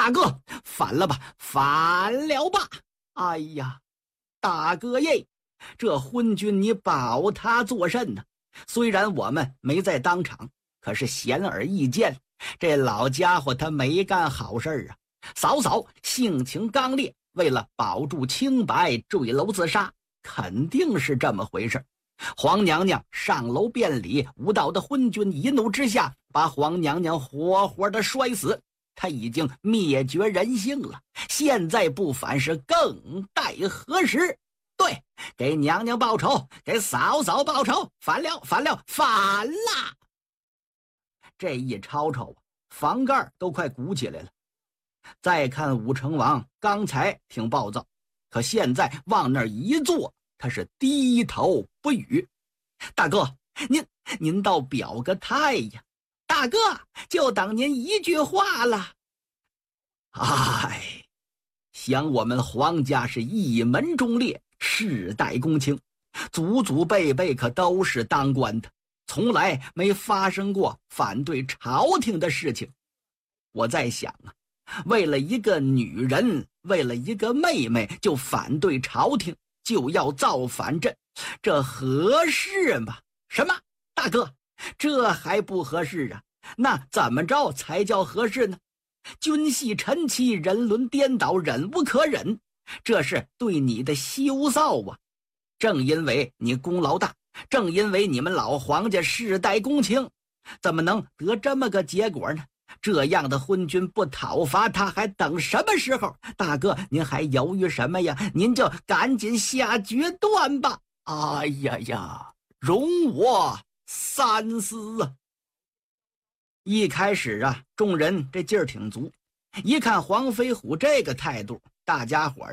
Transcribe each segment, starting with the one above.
大哥，反了吧，反了吧！哎呀，大哥耶，这昏君你保他作甚呢？虽然我们没在当场，可是显而易见，这老家伙他没干好事啊！嫂嫂性情刚烈，为了保住清白坠楼自杀，肯定是这么回事。皇娘娘上楼辩理，无道的昏君一怒之下把皇娘娘活活的摔死。他已经灭绝人性了，现在不反是更待何时？对，给娘娘报仇，给嫂嫂报仇，反了，反了，反了！这一吵吵啊，房盖都快鼓起来了。再看武成王，刚才挺暴躁，可现在往那儿一坐，他是低头不语。大哥，您倒表个态呀！大哥，就等您一句话了。哎，想我们皇家是一门忠烈，世代公卿，祖祖辈辈可都是当官的，从来没发生过反对朝廷的事情。我在想啊，为了一个女人，为了一个妹妹就反对朝廷，就要造反，这合适吗？什么？大哥，这还不合适啊？那怎么着才叫合适呢？君系臣妻，人伦颠倒，忍无可忍，这是对你的羞臊啊！正因为你功劳大，正因为你们老皇家世代公卿，怎么能得这么个结果呢？这样的昏君不讨伐他，还等什么时候？大哥，您还犹豫什么呀？您就赶紧下决断吧！哎呀呀，容我三思啊！一开始啊，众人这劲儿挺足，一看黄飞虎这个态度，大家伙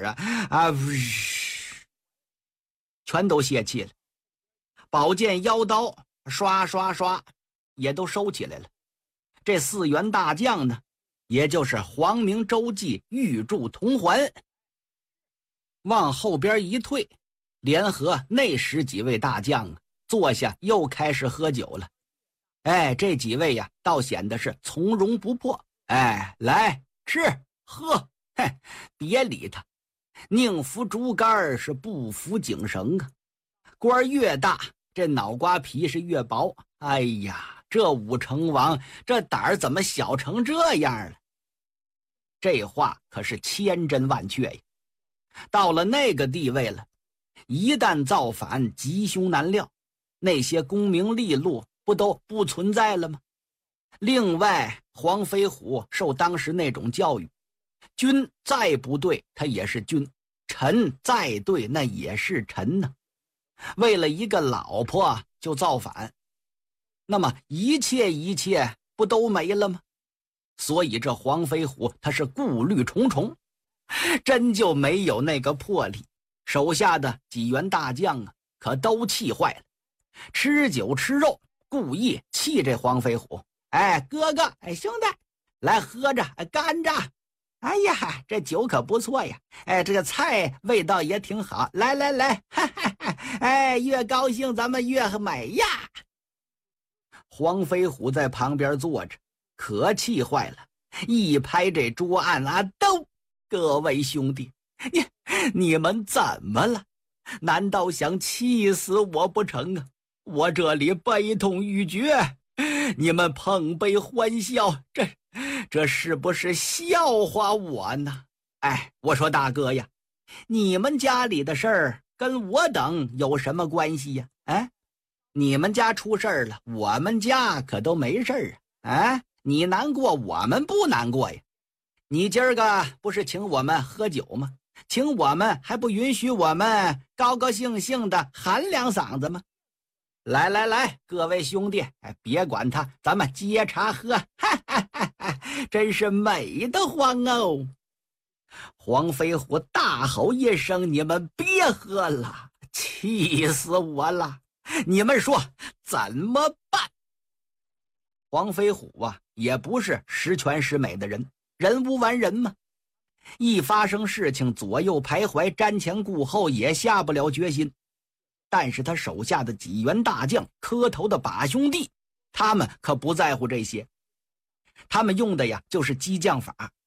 全都泄气了，宝剑腰刀刷刷刷也都收起来了。这4员大将呢，也就是黄明、周济、玉柱、铜环，往后边一退，联合那10几位大将啊，坐下又开始喝酒了。哎，这几位呀，倒显得是从容不迫。哎，来吃喝，嘿，别理他。宁服竹竿是不服井绳啊。官越大，这脑瓜皮是越薄。哎呀，这武成王这胆儿怎么小成这样了？这话可是千真万确呀。到了那个地位了，一旦造反，吉凶难料，那些功名利禄不都不存在了吗？另外，黄飞虎受当时那种教育，君再不对他也是君，臣再对那也是臣呢。为了一个老婆就造反，那么一切不都没了吗？所以这黄飞虎他是顾虑重重，真就没有那个魄力。手下的几员大将啊，可都气坏了，吃酒吃肉，故意气这黄飞虎。哎，哥哥，哎，兄弟，来喝着，干着。哎呀，这酒可不错呀！哎，这个菜味道也挺好。来来来，哈哈哈！哎，越高兴咱们越美呀！黄飞虎在旁边坐着，可气坏了，一拍这桌案啊，都！各位兄弟，你们怎么了？难道想气死我不成啊？我这里悲痛欲绝，你们碰杯欢笑，这是不是笑话我呢？哎，我说大哥呀，你们家里的事儿跟我等有什么关系呀？哎，你们家出事儿了，我们家可都没事儿啊！哎，你难过，我们不难过呀。你今儿个不是请我们喝酒吗？请我们还不允许我们高高兴兴的喊两嗓子吗？来来来，各位兄弟，哎，别管他，咱们接茬喝，哈哈哈哈，真是美得慌哦！黄飞虎大吼一声：“你们别喝了，气死我了！你们说怎么办？”黄飞虎啊，也不是十全十美的人，人无完人嘛。一发生事情，左右徘徊，瞻前顾后，也下不了决心。但是他手下的几员大将，磕头的把兄弟，他们可不在乎这些，他们用的呀就是激将法，